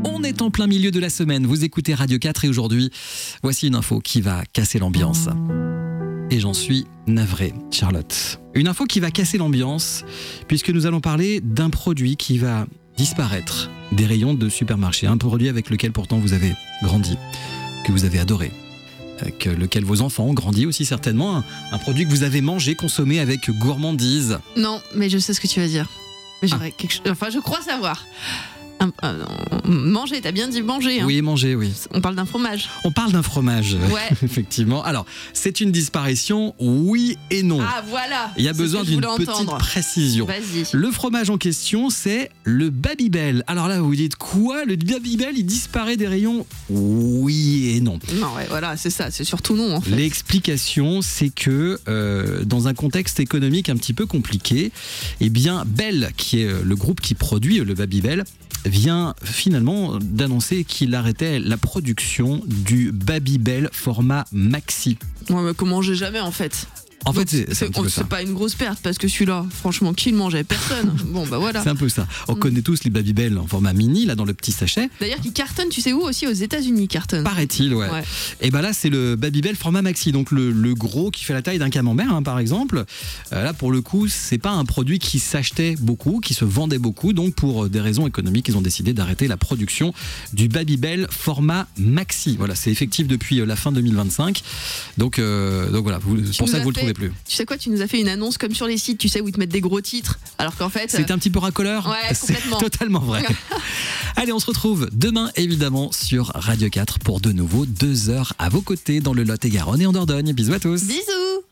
On est en plein milieu de la semaine, vous écoutez Radio 4 et aujourd'hui, voici une info qui va casser l'ambiance. Et j'en suis navré, Charlotte. Une info qui va casser l'ambiance, puisque nous allons parler d'un produit qui va disparaître des rayons de supermarché. Un produit avec lequel pourtant vous avez grandi, que vous avez adoré, avec lequel vos enfants ont grandi aussi certainement. Un produit que vous avez mangé, consommé avec gourmandise. Non, mais je sais ce que tu vas dire. Je crois savoir. Manger, t'as bien dit manger. Hein. Oui, manger, oui. On parle d'un fromage. On parle d'un fromage, ouais. Effectivement. Alors, c'est une disparition, oui et non. Ah, voilà. Il y a besoin d'une petite précision. Vas-y. Le fromage en question, c'est le Babybel. Alors là, vous vous dites quoi ? Le Babybel, il disparaît des rayons ? Oui et non. Non, ouais, voilà, c'est ça. C'est surtout non, en fait. L'explication, c'est que dans un contexte économique un petit peu compliqué, eh bien, Bel, qui est le groupe qui produit le Babybel, vient finalement d'annoncer qu'il arrêtait la production du Babybel format maxi. Ouais, mais comment j'ai jamais en fait. En fait, c'est pas une grosse perte parce que celui-là, franchement, qui le mangeait ? Personne. Bon, bah voilà. C'est un peu ça. On connaît tous les Babybel en format mini, là, dans le petit sachet. D'ailleurs, qui cartonne, tu sais où aussi ? Aux États-Unis, cartonne. Paraît-il, ouais. Et bah là, c'est le Babybel format maxi, donc le gros qui fait la taille d'un camembert, hein, par exemple. Là, pour le coup, c'est pas un produit qui s'achetait beaucoup, qui se vendait beaucoup. Donc, pour des raisons économiques, ils ont décidé d'arrêter la production du Babybel format maxi. Voilà, c'est effectif depuis la fin 2025. Donc voilà, c'est pour ça que vous le trouvez plus. Tu sais quoi, tu nous as fait une annonce comme sur les sites, tu sais, où ils te mettent des gros titres, alors qu'en fait... C'est un petit peu racoleur. Ouais, complètement. C'est totalement vrai. Allez, on se retrouve demain, évidemment, sur Radio 4 pour de nouveau 2 heures à vos côtés dans le Lot-et-Garonne et en Dordogne. Bisous à tous. Bisous.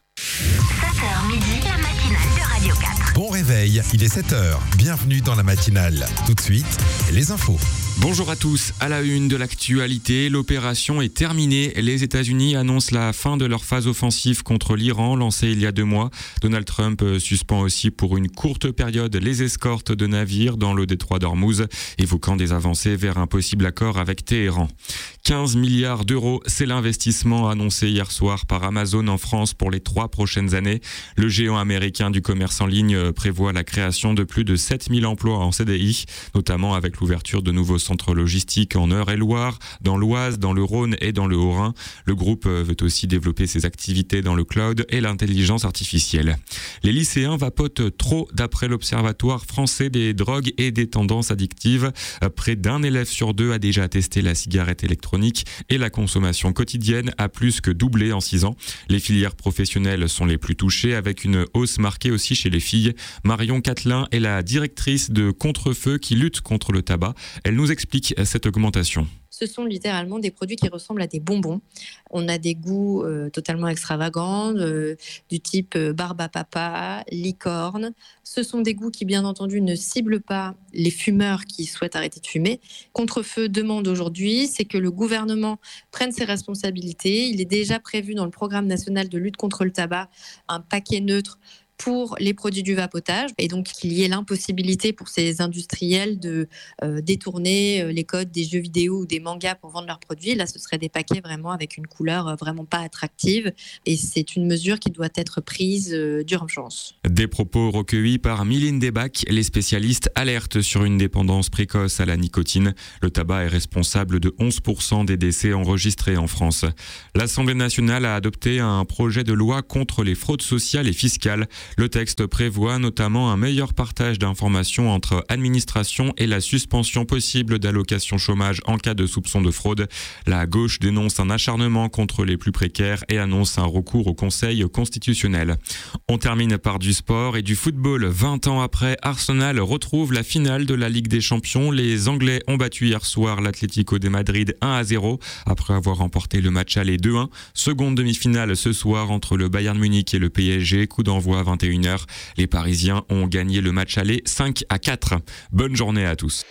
7h midi, la matinale de Radio 4. Bon réveil, il est 7h. Bienvenue dans la matinale. Tout de suite, les infos. Bonjour à tous. À la une de l'actualité, l'opération est terminée. Les États-Unis annoncent la fin de leur phase offensive contre l'Iran, lancée il y a 2 mois. Donald Trump suspend aussi pour une courte période les escortes de navires dans le détroit d'Ormuz, évoquant des avancées vers un possible accord avec Téhéran. 15 milliards d'euros, c'est l'investissement annoncé hier soir par Amazon en France pour les 3 prochaines années. Le géant américain du commerce en ligne prévoit la création de plus de 7000 emplois en CDI, notamment avec l'ouverture de nouveaux centres logistiques en Eure-et-Loire, dans l'Oise, dans le Rhône et dans le Haut-Rhin. Le groupe veut aussi développer ses activités dans le cloud et l'intelligence artificielle. Les lycéens vapotent trop d'après l'Observatoire français des drogues et des tendances addictives. Près d'un élève sur 2 a déjà testé la cigarette électronique et la consommation quotidienne a plus que doublé en 6 ans. Les filières professionnelles sont les plus touchées avec une hausse marquée aussi chez les filles. Marion Catelin est la directrice de Contre-Feu qui lutte contre le tabac. Elle nous explique cette augmentation. Ce sont littéralement des produits qui ressemblent à des bonbons. On a des goûts totalement extravagants, du type barbe à papa, licorne. Ce sont des goûts qui, bien entendu, ne ciblent pas les fumeurs qui souhaitent arrêter de fumer. Contre-Feu demande aujourd'hui, c'est que le gouvernement prenne ses responsabilités. Il est déjà prévu dans le programme national de lutte contre le tabac un paquet neutre pour les produits du vapotage, et donc qu'il y ait l'impossibilité pour ces industriels de détourner les codes des jeux vidéo ou des mangas pour vendre leurs produits. Là, ce seraient des paquets vraiment avec une couleur vraiment pas attractive, et c'est une mesure qui doit être prise d'urgence. Des propos recueillis par Mylène Debac. Les spécialistes alertent sur une dépendance précoce à la nicotine. Le tabac est responsable de 11% des décès enregistrés en France. L'Assemblée nationale a adopté un projet de loi contre les fraudes sociales et fiscales. Le texte prévoit notamment un meilleur partage d'informations entre administration et la suspension possible d'allocations chômage en cas de soupçon de fraude. La gauche dénonce un acharnement contre les plus précaires et annonce un recours au Conseil constitutionnel. On termine par du sport et du football. 20 ans après, Arsenal retrouve la finale de la Ligue des Champions. Les Anglais ont battu hier soir l'Atlético de Madrid 1-0 après avoir remporté le match aller 2-1. Seconde demi-finale ce soir entre le Bayern Munich et le PSG. Coup d'envoi à 21h. Les Parisiens ont gagné le match aller 5-4. Bonne journée à tous.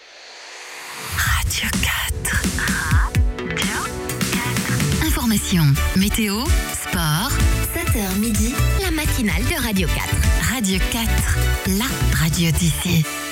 Radio 4. Information, météo, sport, 7h midi, la matinale de Radio 4. Radio 4, la radio d'ici.